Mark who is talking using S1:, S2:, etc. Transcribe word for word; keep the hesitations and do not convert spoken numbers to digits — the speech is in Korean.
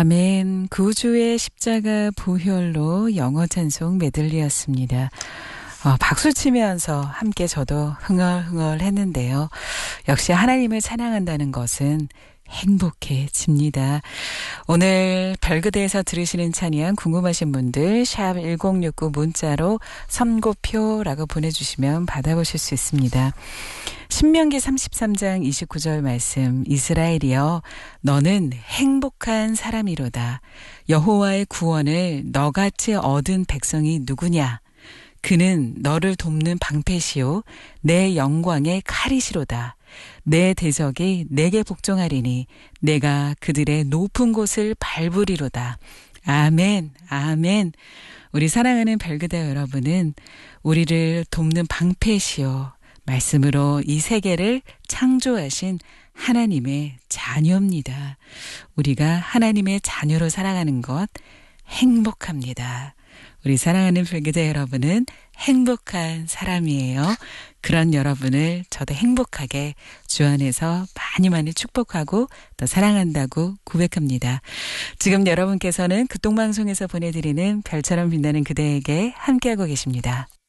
S1: 아멘. 구주의 십자가 보혈로 영어 찬송 메들리였습니다. 어, 박수 치면서 함께 저도 흥얼흥얼 했는데요. 역시 하나님을 찬양한다는 것은 행복해집니다. 오늘 별그대에서 들으시는 찬양 궁금하신 분들 샵 일공육구 문자로 선고표라고 보내주시면 받아보실 수 있습니다. 신명기 삼십삼 장 이십구 절 말씀, 이스라엘이여 너는 행복한 사람이로다. 여호와의 구원을 너같이 얻은 백성이 누구냐? 그는 너를 돕는 방패시요 내 영광의 칼이시로다. 내 대적이 내게 복종하리니 내가 그들의 높은 곳을 밟으리로다. 아멘, 아멘. 우리 사랑하는 별그대 여러분은 우리를 돕는 방패시요 말씀으로 이 세계를 창조하신 하나님의 자녀입니다. 우리가 하나님의 자녀로 살아가는 것 행복합니다. 우리 사랑하는 별그대 여러분은 행복한 사람이에요. 그런 여러분을 저도 행복하게 주 안에서 많이 많이 축복하고 또 사랑한다고 고백합니다. 지금 여러분께서는 극동방송에서 보내드리는 별처럼 빛나는 그대에게 함께하고 계십니다.